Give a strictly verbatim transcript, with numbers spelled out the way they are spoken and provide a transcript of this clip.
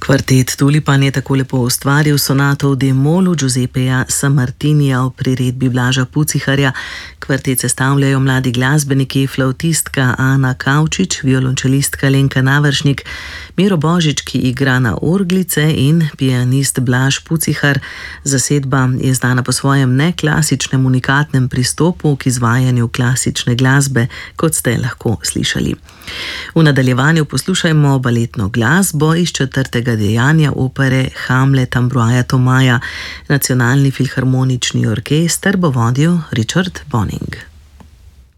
Kvartet Tulipan je tako lepo ustvaril sonato v D-molu Giuseppeja Sammartinija v priredbi Blaža Puciharja. Kvartet sestavljajo mladi glasbeniki, flavtistka Ana Kavčič, violončelistka Lenka Navršnik, Miro Božič, ki igra na orglice, in pianist Blaž Pucihar. Zasedba je znana po svojem neklasičnem unikatnem pristopu k izvajanju klasične glasbe, kot ste lahko slišali. V nadaljevanju poslušajmo baletno glasbo iz četrtega dejanja opere Hamlet Ambroisa Thomaja. Nacionalni filharmonični orkester bo vodil Richard Bonning.